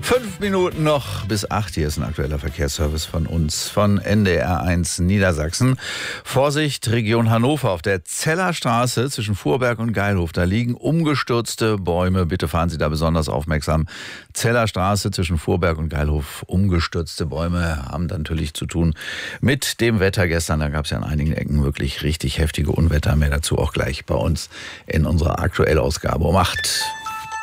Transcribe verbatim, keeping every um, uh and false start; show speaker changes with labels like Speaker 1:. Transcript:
Speaker 1: Fünf Minuten noch bis acht. Hier ist ein aktueller Verkehrsservice von uns, von N D R eins Niedersachsen. Vorsicht, Region Hannover. Auf der Zeller Straße zwischen Fuhrberg und Geilhof, da liegen umgestürzte Bäume. Bitte fahren Sie da besonders aufmerksam. Zeller Straße zwischen Fuhrberg und Geilhof, umgestürzte Bäume haben dann natürlich zu tun mit dem Wetter gestern. Da gab es ja an einigen Ecken wirklich richtig heftige Unwetter. Mehr dazu auch gleich bei uns in unserer Aktuellausgabe um acht.